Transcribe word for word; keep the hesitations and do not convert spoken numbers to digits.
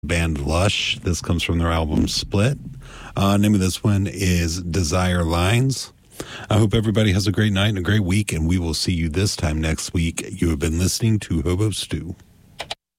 Band Lush. This comes from their album Split. Uh, name of this one is Desire Lines. I hope everybody has a great night and a great week, and we will see you this time next week. You have been listening to Hobo Stew.